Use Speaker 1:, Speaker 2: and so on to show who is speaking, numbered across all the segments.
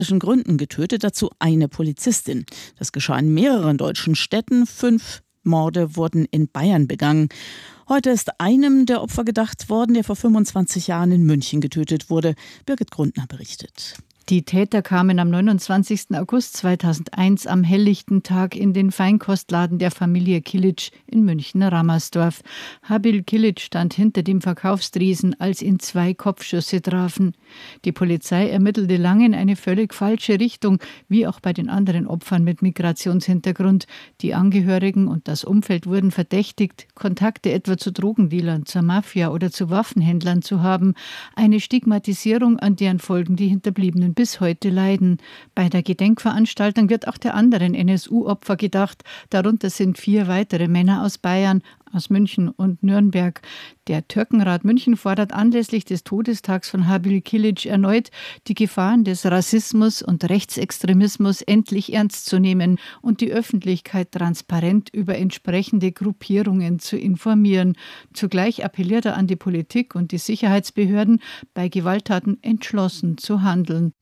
Speaker 1: Gründen getötet, dazu eine Polizistin. Das geschah in mehreren deutschen Städten. 5 Morde wurden in Bayern begangen. Heute ist einem der Opfer gedacht worden, der vor 25 Jahren in München getötet wurde. Birgit Grundner berichtet.
Speaker 2: Die Täter kamen am 29. August 2001 am helllichten Tag in den Feinkostladen der Familie Kilic in München-Rammersdorf. Habil Kilic stand hinter dem Verkaufstresen, als ihn 2 Kopfschüsse trafen. Die Polizei ermittelte lange in eine völlig falsche Richtung, wie auch bei den anderen Opfern mit Migrationshintergrund. Die Angehörigen und das Umfeld wurden verdächtigt, Kontakte etwa zu Drogendealern, zur Mafia oder zu Waffenhändlern zu haben. Eine Stigmatisierung, an deren Folgen die Hinterbliebenen bis heute leiden. Bei der Gedenkveranstaltung wird auch der anderen NSU-Opfer gedacht. Darunter sind 4 weitere Männer aus Bayern, aus München und Nürnberg. Der Türkenrat München fordert anlässlich des Todestags von Habil Kilic erneut, die Gefahren des Rassismus und Rechtsextremismus endlich ernst zu nehmen und die Öffentlichkeit transparent über entsprechende Gruppierungen zu informieren. Zugleich appelliert er an die Politik und die Sicherheitsbehörden, bei Gewalttaten entschlossen zu handeln.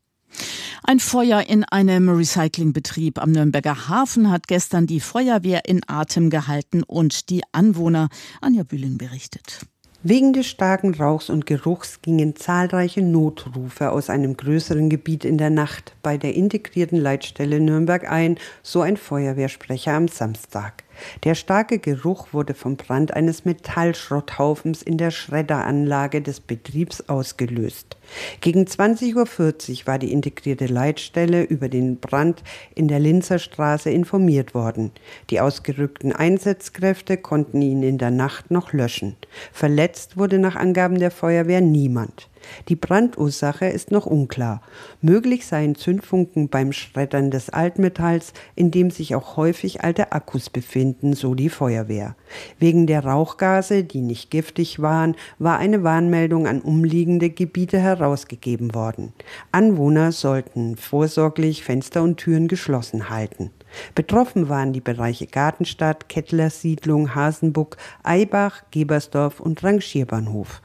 Speaker 1: Ein Feuer in einem Recyclingbetrieb am Nürnberger Hafen hat gestern die Feuerwehr in Atem gehalten und die Anwohner. Anja Bühling berichtet.
Speaker 3: Wegen des starken Rauchs und Geruchs gingen zahlreiche Notrufe aus einem größeren Gebiet in der Nacht bei der integrierten Leitstelle Nürnberg ein, so ein Feuerwehrsprecher am Samstag. Der starke Geruch wurde vom Brand eines Metallschrotthaufens in der Schredderanlage des Betriebs ausgelöst. Gegen 20:40 Uhr war die integrierte Leitstelle über den Brand in der Linzer Straße informiert worden. Die ausgerückten Einsatzkräfte konnten ihn in der Nacht noch löschen. Verletzt wurde nach Angaben der Feuerwehr niemand. Die Brandursache ist noch unklar. Möglich seien Zündfunken beim Schreddern des Altmetalls, in dem sich auch häufig alte Akkus befinden, so die Feuerwehr. Wegen der Rauchgase, die nicht giftig waren, war eine Warnmeldung an umliegende Gebiete herausgegeben worden. Anwohner sollten vorsorglich Fenster und Türen geschlossen halten. Betroffen waren die Bereiche Gartenstadt, Kettlersiedlung, Hasenbuck, Eibach, Gebersdorf und Rangierbahnhof.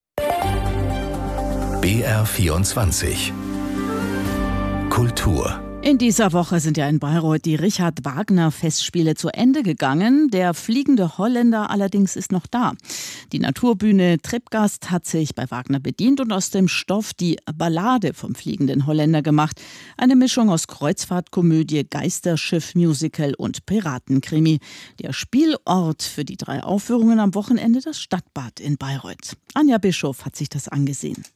Speaker 4: BR24 Kultur.
Speaker 1: In dieser Woche sind ja in Bayreuth die Richard-Wagner-Festspiele zu Ende gegangen. Der fliegende Holländer allerdings ist noch da. Die Naturbühne Trippgast hat sich bei Wagner bedient und aus dem Stoff die Ballade vom fliegenden Holländer gemacht. Eine Mischung aus Kreuzfahrtkomödie, Geisterschiff-Musical und Piratenkrimi. Der Spielort für die 3 Aufführungen am Wochenende das Stadtbad in Bayreuth. Anja Bischof hat sich das angesehen.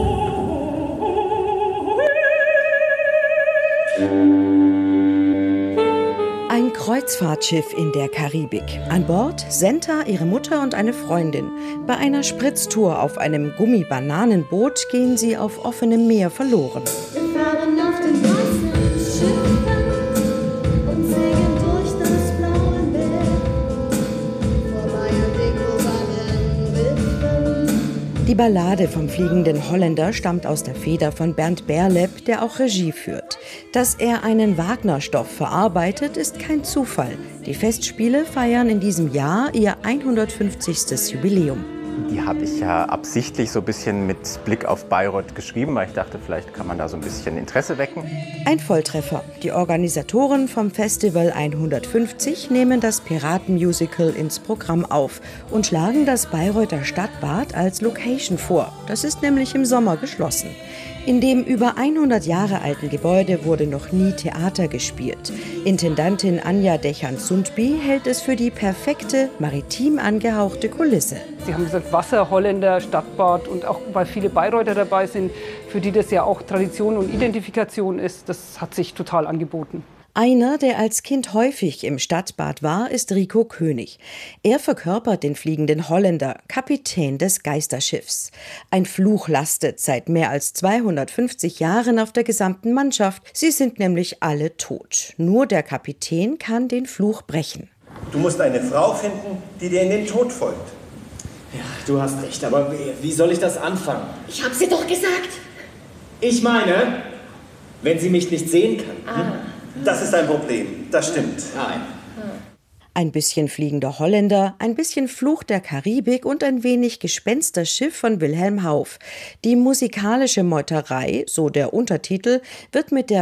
Speaker 5: Ein Kreuzfahrtschiff in der Karibik. An Bord Senta, ihre Mutter und eine Freundin. Bei einer Spritztour auf einem Gummibananenboot gehen sie auf offenem Meer verloren.
Speaker 6: Wir fahren auf den weißen Schiffen und segeln durch das blaue Meer. Vorbei an den goldenen Wipfeln.
Speaker 5: Die Ballade vom fliegenden Holländer stammt aus der Feder von Bernd Berlep, der auch Regie führt. Dass er einen Wagner-Stoff verarbeitet, ist kein Zufall. Die Festspiele feiern in diesem Jahr ihr 150. Jubiläum.
Speaker 7: Die habe ich ja absichtlich so ein bisschen mit Blick auf Bayreuth geschrieben, weil ich dachte, vielleicht kann man da so ein bisschen Interesse wecken.
Speaker 5: Ein Volltreffer. Die Organisatoren vom Festival 150 nehmen das Piratenmusical ins Programm auf und schlagen das Bayreuther Stadtbad als Location vor. Das ist nämlich im Sommer geschlossen. In dem über 100 Jahre alten Gebäude wurde noch nie Theater gespielt. Intendantin Anja Dechern-Sundby hält es für die perfekte, maritim angehauchte Kulisse.
Speaker 8: Sie haben gesagt, Wasser, Holländer, Stadtbad und auch weil viele Bayreuther dabei sind, für die das ja auch Tradition und Identifikation ist, das hat sich total angeboten.
Speaker 5: Einer, der als Kind häufig im Stadtbad war, ist Rico König. Er verkörpert den fliegenden Holländer, Kapitän des Geisterschiffs. Ein Fluch lastet seit mehr als 250 Jahren auf der gesamten Mannschaft. Sie sind nämlich alle tot. Nur der Kapitän kann den Fluch brechen.
Speaker 9: Du musst eine Frau finden, die dir in den Tod folgt.
Speaker 10: Ja, du hast recht, aber wie soll ich das anfangen?
Speaker 6: Ich hab's dir doch gesagt.
Speaker 10: Ich meine, wenn sie mich nicht sehen kann.
Speaker 9: Das ist ein Problem, das stimmt.
Speaker 10: Nein.
Speaker 5: Ein bisschen Fliegender Holländer, ein bisschen Fluch der Karibik und ein wenig Gespensterschiff von Wilhelm Hauff. Die musikalische Meuterei, so der Untertitel, wird mit der